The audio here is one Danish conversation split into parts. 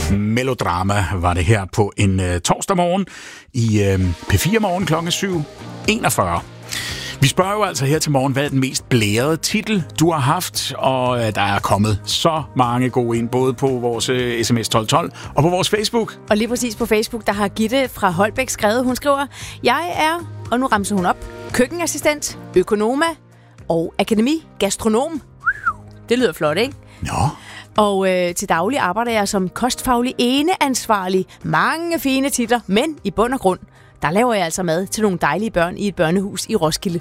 Melodrama var det her på en torsdag morgen i P4 Morgen kl. 7.41. Vi spørger jo altså her til morgen, hvad er den mest blærede titel, du har haft? Og der er kommet så mange gode ind, både på vores sms 1212 og på vores Facebook. Og lige præcis på Facebook, der har Gitte fra Holbæk skrevet, hun skriver, jeg er, og nu ramser hun op, køkkenassistent, økonoma og gastronom. Det lyder flot, ikke? Nå. Og til daglig arbejder jeg som kostfaglig eneansvarlig. Mange fine titler, men i bund og grund, der laver jeg altså mad til nogle dejlige børn i et børnehus i Roskilde.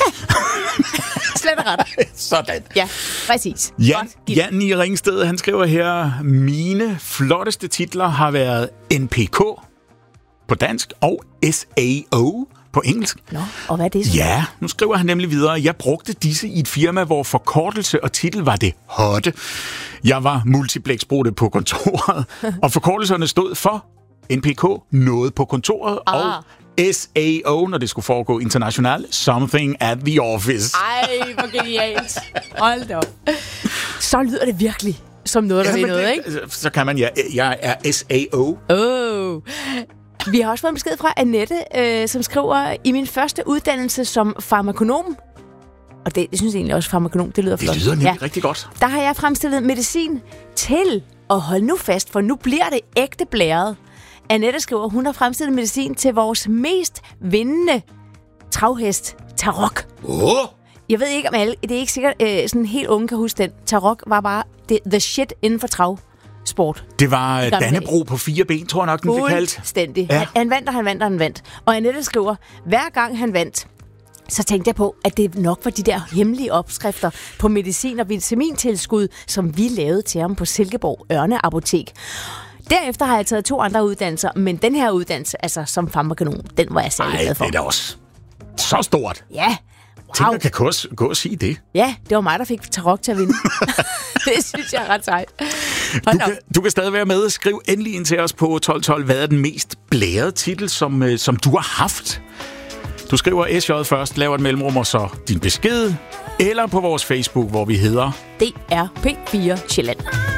Slet og ret. Sådan. Ja, præcis. Jan i Ringsted, han skriver her, mine flotteste titler har været NPK på dansk og SAO på engelsk. Nå, og hvad er det så? Ja, nu skriver han nemlig videre, jeg brugte disse i et firma, hvor forkortelse og titel var det hotte. Jeg var multiplexbrutte på kontoret, og forkortelserne stod for NPK, noget på kontoret, og SAO, når det skulle foregå internationalt, something at the office. Ej, hvor genialt. Hold da op. Så lyder det virkelig som noget, der ved noget, ikke? Så kan man, jeg er SAO. Vi har også fået en besked fra Annette, som skriver, i min første uddannelse som farmakonom, og det synes jeg egentlig også, farmakonom, det lyder flot. Det lyder nemlig rigtig godt. Der har jeg fremstillet medicin til, og hold nu fast, for nu bliver det ægte blæret. Annette skriver, hun har fremstillet medicin til vores mest vindende travhest, Tarok. Jeg ved ikke om alle, det er ikke sikkert, sådan helt unge kan huske den. Tarok var bare the shit inden for travsport. Det var Dannebro på 4 ben, tror jeg nok, den fik kaldt. Fuldstændig. Ja. Han vandt. Og Annette skriver, hver gang han vandt, så tænkte jeg på, at det nok var de der hemmelige opskrifter på medicin og vitamintilskud, som vi lavede til ham på Silkeborg Ørne-apotek. Derefter har jeg taget 2 andre uddannelser, men den her uddannelse, altså som farmakonom, den var jeg særlig glad for. Det er da også så stort. Ja. Wow. Tænk, jeg kan gå og sige det. Ja, det var mig, der fik Tarok til at vinde. Det synes jeg er ret sejt. Du kan stadig være med. Skriv endelig ind til os på 1212. Hvad er den mest blærede titel, som du har haft? Du skriver SJ først, laver et mellemrum og så din besked. Eller på vores Facebook, hvor vi hedder DRP4 Sjælland.